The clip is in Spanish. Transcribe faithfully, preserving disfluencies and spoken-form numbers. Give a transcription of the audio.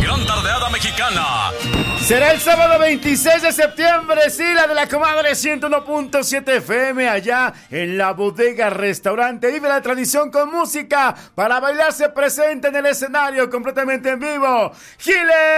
gran tardeada mexicana. Será el sábado veintiséis de septiembre, sí, la de la comadre ciento uno punto siete F M, allá en la bodega restaurante. Vive la tradición con música para bailarse presente en el escenario completamente en vivo. ¡Giles!